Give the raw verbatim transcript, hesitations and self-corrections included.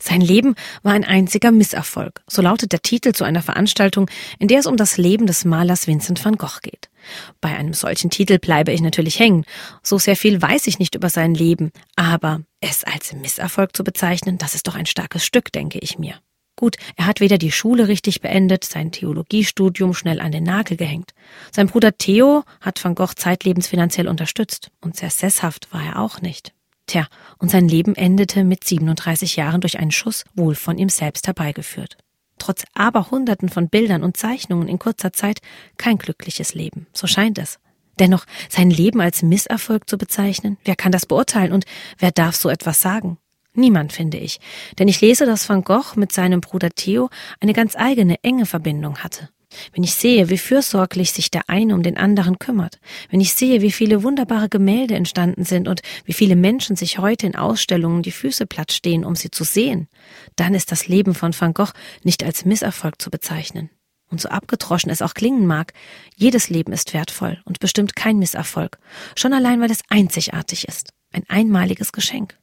Sein Leben war ein einziger Misserfolg. So lautet der Titel zu einer Veranstaltung, in der es um das Leben des Malers Vincent van Gogh geht. Bei einem solchen Titel bleibe ich natürlich hängen. So sehr viel weiß ich nicht über sein Leben. Aber es als Misserfolg zu bezeichnen, das ist doch ein starkes Stück, denke ich mir. Gut, er hat weder die Schule richtig beendet, sein Theologiestudium schnell an den Nagel gehängt. Sein Bruder Theo hat Van Gogh zeitlebens finanziell unterstützt. Und sehr sesshaft war er auch nicht. Tja, und sein Leben endete mit siebenunddreißig Jahren durch einen Schuss, wohl von ihm selbst herbeigeführt. Trotz Aberhunderten von Bildern und Zeichnungen in kurzer Zeit kein glückliches Leben, so scheint es. Dennoch, sein Leben als Misserfolg zu bezeichnen, wer kann das beurteilen und wer darf so etwas sagen? Niemand, finde ich, denn ich lese, dass Van Gogh mit seinem Bruder Theo eine ganz eigene, enge Verbindung hatte. Wenn ich sehe, wie fürsorglich sich der eine um den anderen kümmert, wenn ich sehe, wie viele wunderbare Gemälde entstanden sind und wie viele Menschen sich heute in Ausstellungen die Füße platt stehen, um sie zu sehen, dann ist das Leben von Van Gogh nicht als Misserfolg zu bezeichnen. Und so abgedroschen es auch klingen mag, jedes Leben ist wertvoll und bestimmt kein Misserfolg, schon allein, weil es einzigartig ist, ein einmaliges Geschenk.